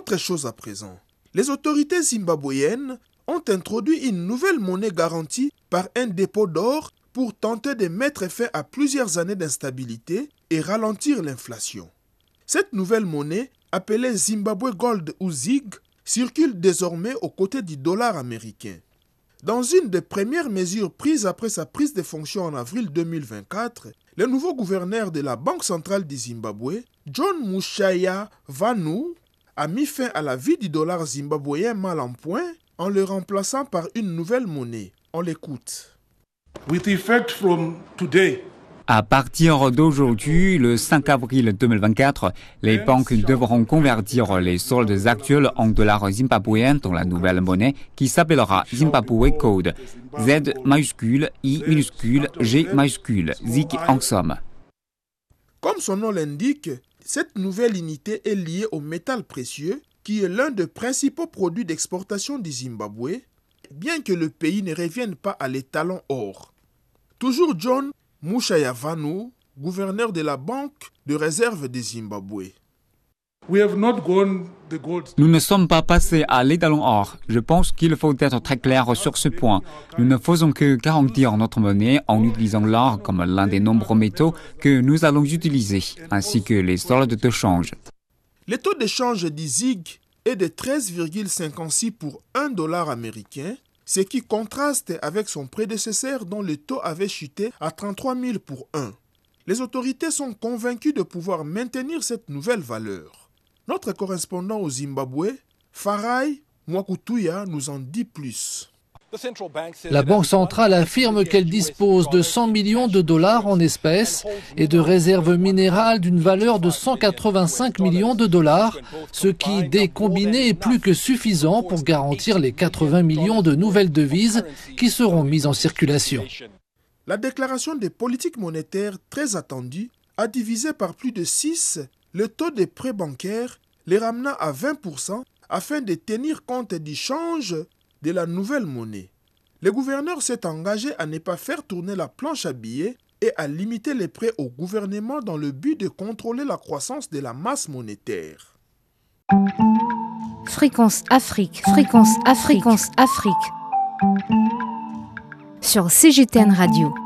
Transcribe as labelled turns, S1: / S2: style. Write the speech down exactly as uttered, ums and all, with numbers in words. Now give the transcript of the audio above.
S1: Autre chose à présent, les autorités zimbabwéennes ont introduit une nouvelle monnaie garantie par un dépôt d'or pour tenter de mettre fin à plusieurs années d'instabilité et ralentir l'inflation. Cette nouvelle monnaie, appelée Zimbabwe Gold ou Z I G, circule désormais aux côtés du dollar américain. Dans une des premières mesures prises après sa prise de fonction en avril deux mille vingt-quatre, le nouveau gouverneur de la Banque centrale du Zimbabwe, John Mushaya Vanu, a mis fin à la vie du dollar zimbabwéen mal en point en le remplaçant par une nouvelle monnaie. On l'écoute.
S2: With effect from today,
S3: À partir d'aujourd'hui, le cinq avril deux mille vingt-quatre, les banques devront convertir les soldes actuels en dollars zimbabwéens dans la nouvelle monnaie qui s'appellera Zimbabwe Code. Z majuscule, I minuscule, G majuscule, Z I G en somme.
S1: Comme son nom l'indique, cette nouvelle unité est liée au métal précieux qui est l'un des principaux produits d'exportation du Zimbabwe, bien que le pays ne revienne pas à l'étalon or. Toujours John Mushaya Vanu, gouverneur de la Banque de réserve du Zimbabwe.
S2: we have not gone the gold.
S3: Nous ne sommes pas passés à l'étalon or. Je pense qu'il faut être très clair sur ce point. Nous ne faisons que garantir notre monnaie en utilisant l'or comme l'un des nombreux métaux que nous allons utiliser, ainsi que les soldes de change.
S1: Le taux de change du Z I G est de treize virgule cinquante-six pour un dollar américain, ce qui contraste avec son prédécesseur dont le taux avait chuté à trente-trois mille pour un. Les autorités sont convaincues de pouvoir maintenir cette nouvelle valeur. Notre correspondant au Zimbabwe, Farai Mwakutuya, nous en dit plus.
S4: La Banque centrale affirme qu'elle dispose de cent millions de dollars en espèces et de réserves minérales d'une valeur de cent quatre-vingt-cinq millions de dollars, ce qui, dès combiné, est plus que suffisant pour garantir les quatre-vingts millions de nouvelles devises qui seront mises en circulation.
S1: La déclaration des politiques monétaires très attendue a divisé par plus de six le taux des prêts bancaires, les ramenant à vingt pour cent afin de tenir compte du change de la nouvelle monnaie. Le gouverneur s'est engagé à ne pas faire tourner la planche à billets et à limiter les prêts au gouvernement dans le but de contrôler la croissance de la masse monétaire.
S5: Fréquence Afrique, Fréquence Afrique, Fréquence Afrique. Sur C G T N Radio.